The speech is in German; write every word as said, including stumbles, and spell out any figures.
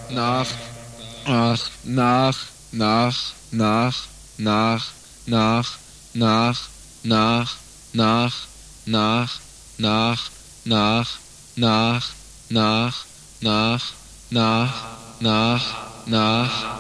nach, nach, nach, nach, nach, nach, nach, nach, nach, nach, nach, nach, nach, nach, nach, nach, nach, nach, nach,